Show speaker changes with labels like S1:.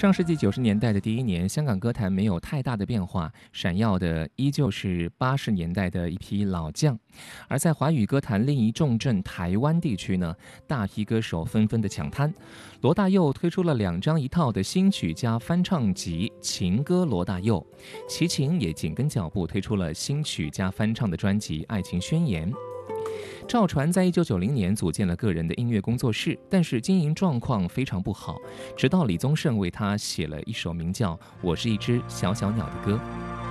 S1: 上世纪90年代的第一年，香港歌坛没有太大的变化，闪耀的依旧是80年代的一批老将。而在华语歌坛另一重镇台湾地区呢，大批歌手纷纷的抢滩。罗大佑推出了2张一套的新曲加翻唱集《情歌罗大佑》，齐秦也紧跟脚步推出了新曲加翻唱的专辑《爱情宣言》。赵传在1990年组建了个人的音乐工作室，但是经营状况非常不好，直到李宗盛为他写了一首名叫《我是一只小小鸟》的歌。